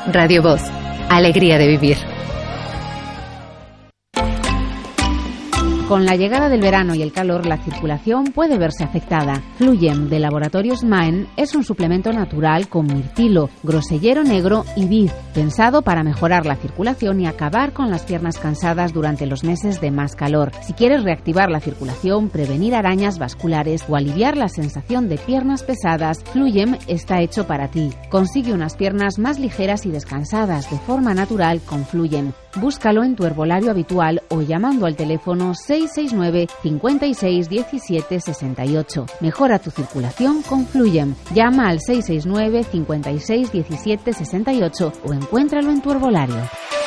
Radio Voz. Alegría de vivir. Con la llegada del verano y el calor, la circulación puede verse afectada. Fluyem, de Laboratorios Maen, es un suplemento natural con mirtilo, grosellero negro y vid, pensado para mejorar la circulación y acabar con las piernas cansadas durante los meses de más calor. Si quieres reactivar la circulación, prevenir arañas vasculares o aliviar la sensación de piernas pesadas, Fluyem está hecho para ti. Consigue unas piernas más ligeras y descansadas de forma natural con Fluyem. Búscalo en tu herbolario habitual o llamando al teléfono 669 56 17 68. Mejora tu circulación con Fluyem. Llama al 669 56 17 68 o encuéntralo en tu herbolario.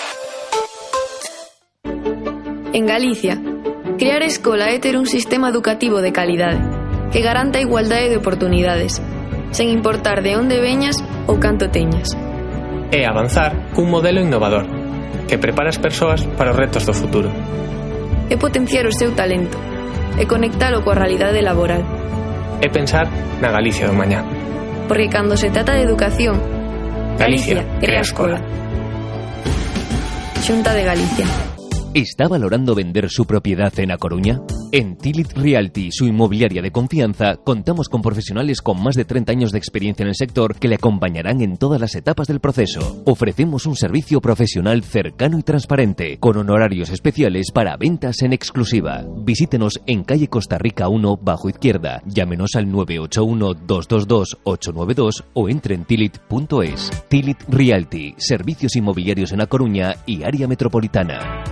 En Galicia, crear escola é ter un sistema educativo de calidade que garanta a igualdade de oportunidades, sen importar de onde veñas ou canto teñas. É avanzar cun modelo innovador que prepara as persoas para os retos do futuro. É potenciar o seu talento e conectalo coa realidade laboral. É pensar na Galicia do mañá. Porque cando se trata de educación, Galicia crea escola. Xunta de Galicia. ¿Está valorando vender su propiedad en A Coruña? En Tilit Realty, su inmobiliaria de confianza, contamos con profesionales con más de 30 años de experiencia en el sector que le acompañarán en todas las etapas del proceso. Ofrecemos un servicio profesional cercano y transparente, con honorarios especiales para ventas en exclusiva. Visítenos en calle Costa Rica 1, bajo izquierda. Llámenos al 981-222-892 o entre en tilit.es. Tilit Realty, servicios inmobiliarios en A Coruña y área metropolitana.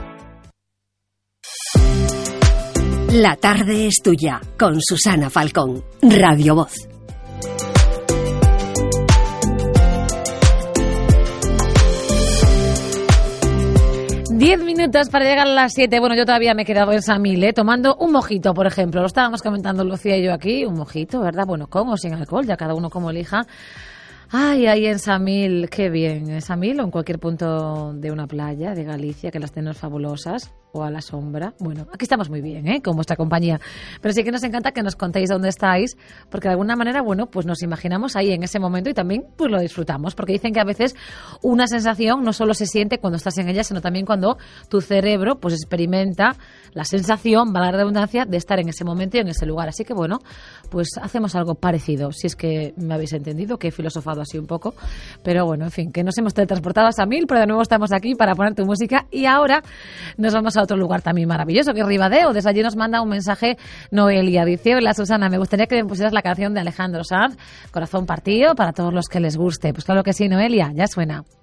La tarde es tuya, con Susana Falcón, Radio Voz. Diez minutos para llegar a las 7. Bueno, yo todavía me he quedado en Samil, tomando un mojito, por ejemplo. Lo estábamos comentando Lucía y yo aquí, un mojito, ¿verdad? Bueno, con o sin alcohol, ya cada uno como elija. Ay, ahí en Samil, qué bien. En Samil o en cualquier punto de una playa de Galicia, que las tenemos fabulosas, o a la sombra. Bueno, aquí estamos muy bien, con vuestra compañía. Pero sí que nos encanta que nos contéis dónde estáis, porque de alguna manera, bueno, pues nos imaginamos ahí en ese momento y también pues lo disfrutamos, porque dicen que a veces una sensación no solo se siente cuando estás en ella, sino también cuando tu cerebro pues experimenta la sensación, valga la redundancia, de estar en ese momento y en ese lugar. Así que bueno, pues hacemos algo parecido, si es que me habéis entendido, que he filosofado así un poco, pero bueno, en fin, que nos hemos teletransportado a Samil, pero de nuevo estamos aquí para poner tu música y ahora nos vamos a otro lugar también maravilloso, que es Ribadeo. Desde allí nos manda un mensaje Noelia, dice: hola Susana, me gustaría que me pusieras la canción de Alejandro Sanz, Corazón Partido, para todos los que les guste. Pues claro que sí, Noelia, ya suena.